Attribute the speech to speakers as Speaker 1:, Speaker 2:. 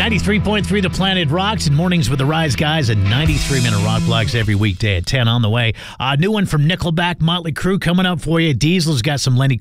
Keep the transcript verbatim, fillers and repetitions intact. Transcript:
Speaker 1: ninety-three point three The Planet Rocks and Mornings with the Rise Guys and ninety-three minute rock blocks every weekday at ten on the way. A uh, new one from Nickelback, Motley Crue coming up for you. Diesel's got some Lenny